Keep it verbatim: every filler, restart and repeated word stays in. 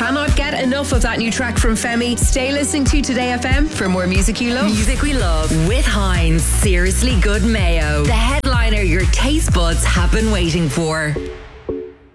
cannot get enough of that new track from Femi. Stay listening to Today F M for more music you love. Music we love with Heinz Seriously Good Mayo. The headliner your taste buds have been waiting for.